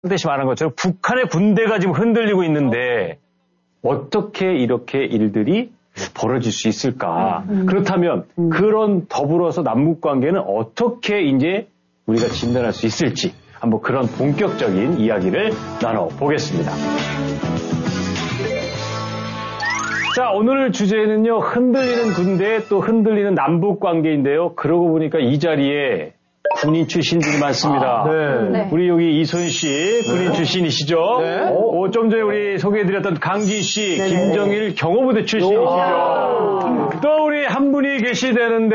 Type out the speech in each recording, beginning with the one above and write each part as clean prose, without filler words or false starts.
대시 말한 것처럼 북한의 군대가 지금 흔들리고 있는데 어떻게 이렇게 일들이 벌어질 수 있을까? 그렇다면 그런 더불어서 남북 관계는 어떻게 이제 우리가 진단할 수 있을지 한번 그런 본격적인 이야기를 나눠보겠습니다. 자, 오늘 주제는요, 흔들리는 군대 또 흔들리는 남북 관계인데요. 그러고 보니까 이 자리에 군인 출신들이 많습니다. 네. 우리 여기 이소연 씨 군인 출신이시죠? 네. 좀 전에 우리 소개해드렸던 강진 씨, 김정일 경호부대 출신이시죠? 또 우리 한 분이 계시다는데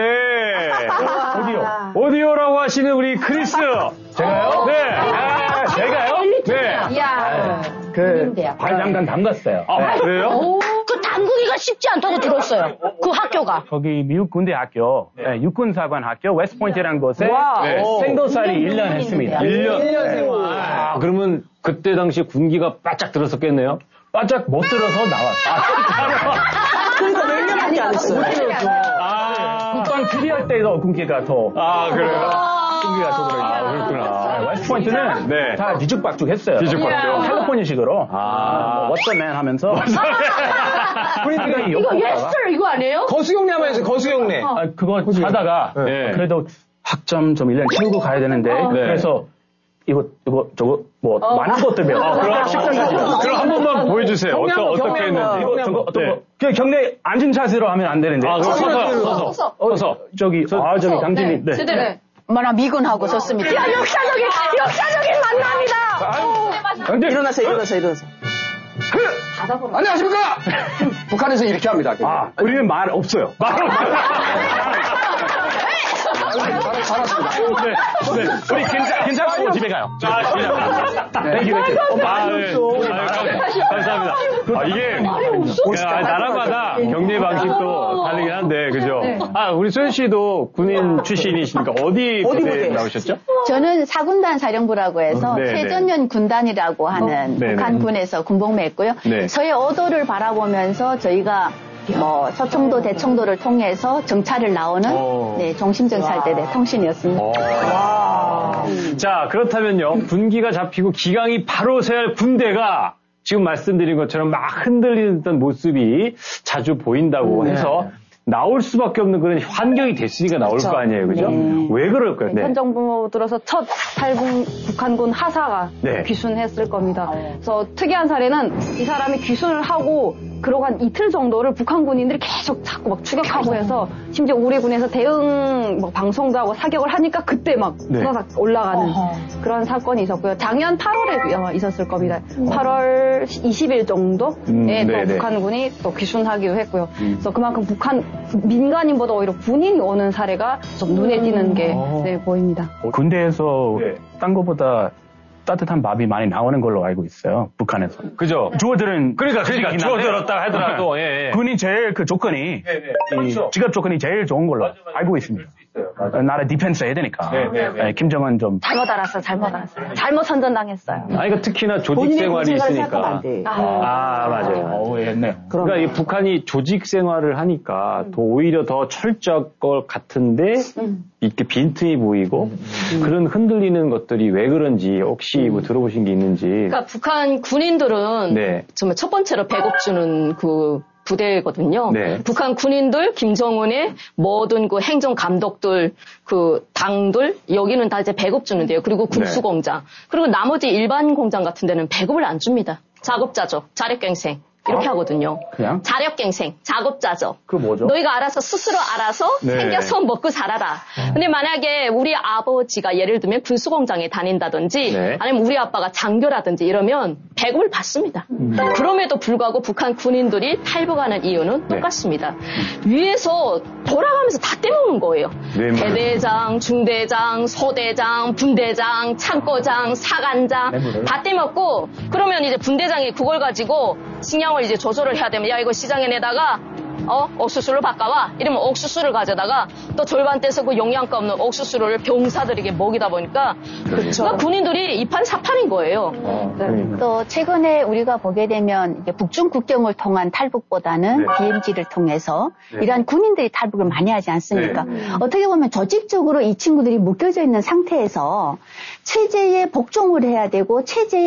오디오라고 하시는 우리 크리스. 제가요? 네. 제가요? 네. 이야. 잠깐 담갔어요. 그래요? 그 담그기가 쉽지 않다고 들었어요. 그 학교가. 거기 미국 군대 학교, 육군사관 학교, 웨스트포인트라는 곳에 생도살이 1년 했습니다. 1년 생활. 그러면 그때 당시 군기가 바짝 들었었겠네요? 바짝 못 들어서 나왔다. 그러니까 몇 년밖에 안 했어요. 국방 필요할 때도 군기가 더. 그래요? 군기가 더 들어요. 그렇구나. 웨스트포인트는 네. 다 뒤죽박죽 했어요. 뒤죽박죽. 캘리포니아식으로. What's 하면서. 이거 예스 이거 아니에요? 거수경례 한번 해주세요. 거수경례. 그거 하다가 네. 그래도 학점 좀 1년 채우고 가야 되는데 그래서 저거 많은 것들 배워. 그럼 한 번만 보여주세요. 어떻게 했는지. 그 경례 앉은 자세로 하면 안 되는데. 서서. 저기 강진이. 네. 얼마나 미군하고 섰습니다. 야, 역사적인 만남이다. 일어나세요. 안녕하십니까? 북한에서 이렇게 합니다. 우리는 말 없어요. 잘하십니다. 네. 우리 괜찮고 집에 가요. 감사합니다. 이게 나라마다 격리 방식도 다르긴 한데, 그죠? 우리 소연 씨도 군인 출신이시니까 어디 부대 나오셨죠? 저는 4군단 사령부라고 해서 네, 최전면 군단이라고 하는 북한군에서 군복무 했고요. 네. 저의 어도를 바라보면서 저희가 서청도, 대청도를 통해서 정찰을 나오는 종심정찰대 통신이었습니다. 자, 그렇다면요. 군기가 잡히고 기강이 바로 서야 할 군대가 지금 말씀드린 것처럼 막 흔들리는 모습이 자주 보인다고 해서 나올 수밖에 없는 그런 환경이 됐으니까 나올 거 아니에요. 그죠? 왜 그럴까요? 현 정부 들어서 첫 탈북 북한군 하사가 귀순했을 겁니다. 그래서 특이한 사례는 이 사람이 귀순을 하고 그러고 한 이틀 정도를 북한 군인들이 계속 자꾸 막 추격하고 해서 심지어 우리 군에서 대응 방송도 하고 사격을 하니까 그때 막 후다닥 올라가는 그런 사건이 있었고요. 작년 8월에 있었을 겁니다. 8월 20일 정도에 또 북한군이 또 귀순하기도 했고요. 그래서 그만큼 북한 민간인보다 오히려 군인이 오는 사례가 좀 눈에 띄는 게 보입니다. 군대에서 딴 것보다 따뜻한 밥이 많이 나오는 걸로 알고 있어요. 북한에서. 그죠? 주어들은 그러니까 주어들었다 하더라도 군이 제일 그 조건이 직업 조건이 제일 좋은 걸로 알고 있습니다. 나라 디펜스 해야 되니까. 김정은 좀 잘못 알았어. 잘못 선전당했어요. 그러니까 특히나 조직 생활이 있으니까. 맞아요. 했네요. 그러니까 이 북한이 조직 생활을 하니까 오히려 더 철저할 것 같은데 이렇게 빈틈이 보이고 그런 흔들리는 것들이 왜 그런지 혹시 들어보신 게 있는지. 그러니까 북한 군인들은 정말 첫 번째로 배급 주는 그 부대거든요. 북한 군인들, 김정은의 모든 그 행정 감독들, 그 당들, 여기는 다 이제 배급 주는데요. 그리고 군수공장. 그리고 나머지 일반 공장 같은 데는 배급을 안 줍니다. 작업자죠. 자력갱생. 이렇게 하거든요. 그냥? 자력갱생, 작업자죠. 그 뭐죠? 너희가 스스로 알아서 생겨서 먹고 살아라. 근데 만약에 우리 아버지가 예를 들면 군수공장에 다닌다든지 아니면 우리 아빠가 장교라든지 이러면 배급을 받습니다. 그럼에도 불구하고 북한 군인들이 탈북하는 이유는 똑같습니다. 위에서 돌아가면서 다 떼먹는 거예요. 대대장, 중대장, 소대장, 분대장, 창고장, 사관장 다 떼먹고 그러면 이제 분대장이 그걸 가지고 식량을 이제 조절을 해야 되면 야 이거 시장에 내다가 옥수수를 바꿔와. 이러면 옥수수를 가져다가 또 절반 떼서 그 영양가 없는 옥수수를 병사들에게 먹이다 보니까 그러니까 군인들이 이판사판인 거예요. 또 최근에 우리가 보게 되면 북중 국경을 통한 탈북보다는 BMG를 통해서 이러한 군인들이 탈북을 많이 하지 않습니까? 어떻게 보면 조직적으로 이 친구들이 묶여져 있는 상태에서 체제에 복종을 해야 되고 체제에